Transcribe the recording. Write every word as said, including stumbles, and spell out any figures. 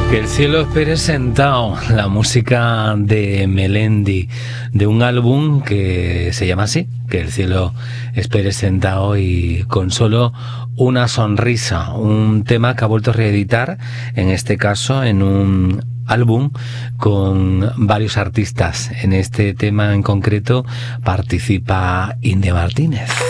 Que el cielo espere sentado, la música de Melendi, de un álbum que se llama así, que el cielo espere sentado, y con solo una sonrisa, un tema que ha vuelto a reeditar, en este caso en un álbum con varios artistas. En este tema en concreto participa India Martínez.